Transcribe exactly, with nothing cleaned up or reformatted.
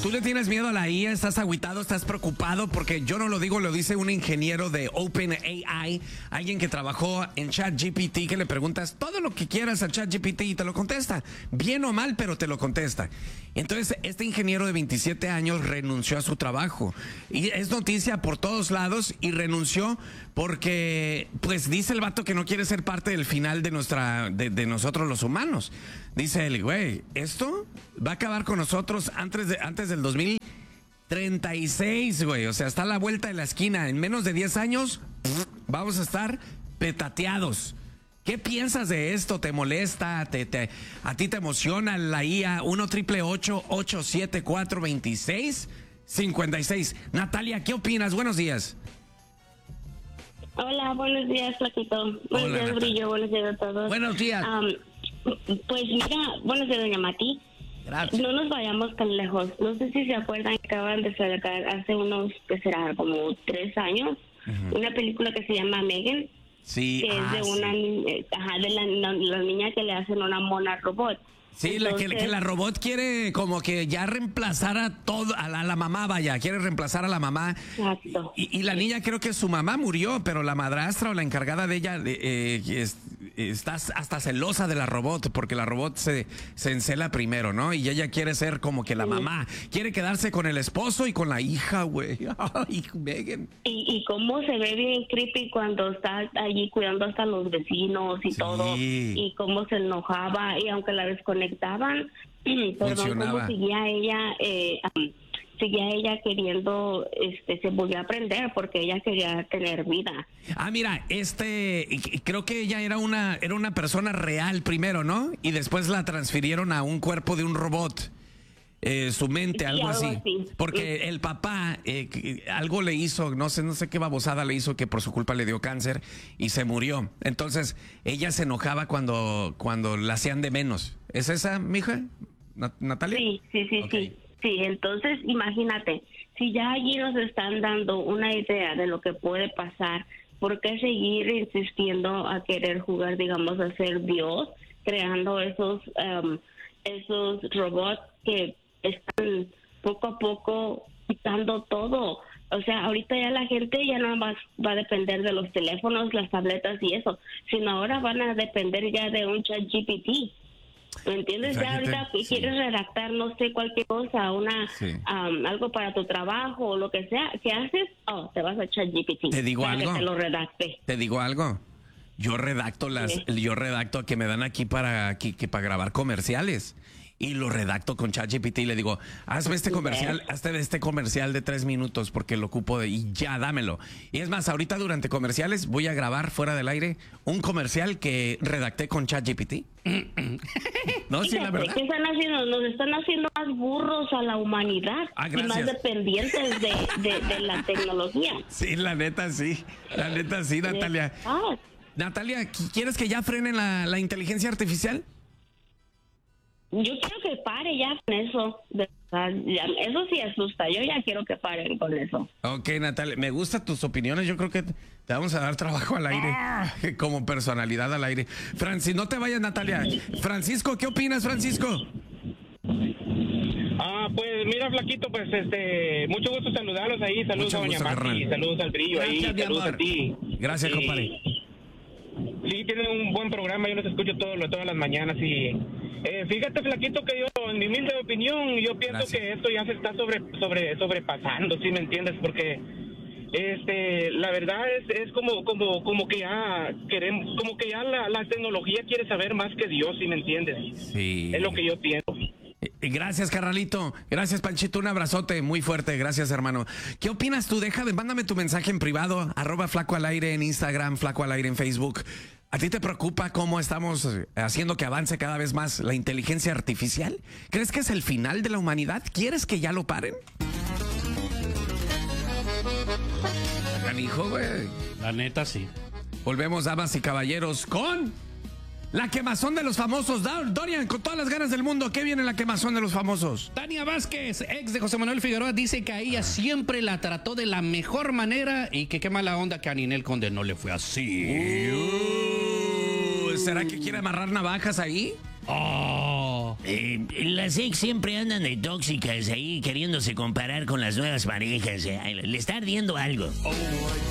¿Tú le tienes miedo a la I A? ¿Estás agüitado? ¿Estás preocupado? Porque yo no lo digo, lo dice un ingeniero de OpenAI, alguien que trabajó en ChatGPT, que le preguntas todo lo que quieras a ChatGPT y te lo contesta. Bien o mal, pero te lo contesta. Entonces, este ingeniero de veintisiete años renunció a su trabajo. Y es noticia por todos lados y renunció porque, pues, dice el vato que no quiere ser parte del final de nuestra, de, de nosotros los humanos. Dice él, güey, esto va a acabar con nosotros antes, de, antes del dos mil treinta y seis, güey. O sea, está a la vuelta de la esquina. En menos de diez años vamos a estar petateados. ¿Qué piensas de esto? ¿Te molesta? ¿Te, te, ¿A ti te emociona la I A? uno triple ocho ocho siete cuatro dos seis cinco seis. Natalia, ¿qué opinas? Buenos días. Hola, buenos días, Flaquito. Buenos Hola, días, Natalia. Brillo. Buenos días a todos. Buenos días. Um, pues mira, buenos días, doña Mati. Gracias. No nos vayamos tan lejos. No sé si se acuerdan que acaban de sacar hace unos, ¿qué será? Como tres años, uh-huh. una película que se llama Megan. Sí, que ah, es de sí. una ni- ajá, de la, la, la niña que le hacen una mona robot. Sí, la, que, Entonces, que la robot quiere como que ya reemplazar a todo, a la, a la mamá, vaya, quiere reemplazar a la mamá. Exacto. Y, y la niña creo que su mamá murió, pero la madrastra o la encargada de ella eh, es- está hasta celosa de la robot, porque la robot se, se encela primero, ¿no? Y ella quiere ser como que la Sí. mamá, quiere quedarse con el esposo y con la hija, güey. Ay, Megan. Y, y cómo se ve bien creepy cuando está allí cuidando hasta los vecinos y Sí. todo, y cómo se enojaba, y aunque la desconectaban, perdón, Funcionaba. cómo seguía ella, eh, um, seguía ella queriendo, este, se volvió a aprender porque ella quería tener vida. Ah, mira, este, creo que ella era una, era una persona real primero, ¿no? Y después la transfirieron a un cuerpo de un robot. Eh, su mente, Sí, algo algo así. así. Porque el papá eh, que- algo le hizo, no sé, no sé qué babosada le hizo, que por su culpa le dio cáncer y se murió. Entonces, ella se enojaba cuando, cuando la hacían de menos. ¿Es esa, mija? Na- ¿Natalia? Sí, sí, sí, Ok. sí. Sí, entonces imagínate, si ya allí nos están dando una idea de lo que puede pasar, ¿por qué seguir insistiendo a querer jugar, digamos, a ser Dios, creando esos, um, esos robots que están poco a poco quitando todo? O sea, ahorita ya la gente ya no más va a depender de los teléfonos, las tabletas y eso, sino ahora van a depender ya de un chat G P T. ¿Me entiendes? Fíjate, Ya ahorita que sí. quieres redactar, no sé, cualquier cosa, una Sí. um, algo para tu trabajo o lo que sea, ¿qué haces? Oh, te vas a chat G P T. ¿Te digo para algo? Que te lo redacte. Te digo algo. Yo redacto las, Sí. yo redacto que me dan aquí para aquí, que para grabar comerciales. Y lo redacto con ChatGPT y le digo, hazme este comercial, hazte este comercial de tres minutos porque lo ocupo de, y ya, dámelo. Y es más, ahorita durante comerciales voy a grabar fuera del aire un comercial que redacté con ChatGPT. No, sí, la Fíjate, verdad. ¿qué están haciendo? Nos están haciendo más burros a la humanidad Ah, y más gracias. dependientes de, de, de la tecnología. Sí, la neta sí. La neta sí, Natalia. Ah, Natalia, ¿quieres que ya frenen la, la inteligencia artificial? yo quiero que pare ya con eso. De verdad, ya- eso sí asusta. Yo ya quiero que paren con eso. Ok, Natalia, me gustan tus opiniones. Yo creo que te vamos a dar trabajo al aire, como personalidad al aire. Francis, no te vayas, Natalia. Francisco, ¿qué opinas, Francisco? Ah, pues mira, Flaquito, pues este, mucho gusto saludarlos ahí, saludos Mucho a Doña gusto, Mati, carnal. saludos al Brillo ahí, Gracias, mi saludos amor. a ti. Gracias, Y- compadre. Sí, tienen un buen programa, yo los escucho todos, todas las mañanas y eh, fíjate, Flaquito, que yo, en mi humilde opinión, yo pienso Gracias. que esto ya se está sobre, sobre, sobrepasando, ¿sí me entiendes? Porque este, la verdad es, es como, como, como que ya queremos, como que ya la, la tecnología quiere saber más que Dios, ¿sí me entiendes? Sí. Es lo que yo pienso. Eh, Gracias, carnalito. Gracias, Panchito. Un abrazote muy fuerte. Gracias, hermano. ¿Qué opinas tú? Deja de, mándame tu mensaje en privado, arroba Flaco al Aire en Instagram, Flaco al Aire en Facebook. ¿A ti te preocupa cómo estamos eh, haciendo que avance cada vez más la inteligencia artificial? ¿Crees que es el final de la humanidad? ¿Quieres que ya lo paren? Canijo, güey. La neta, sí. Volvemos, damas y caballeros, con la quemazón de los famosos. Da- Dorian, con todas las ganas del mundo, ¿qué viene la quemazón de los famosos? Tania Vázquez, ex de José Manuel Figueroa, dice que a ella siempre la trató de la mejor manera y que qué mala onda que a Ninel Conde no le fue así. Uh, ¿Será que quiere amarrar navajas ahí? Oh. pasó? Eh, las ex siempre andan de tóxicas ahí queriéndose comparar con las nuevas parejas. eh. Le está ardiendo algo.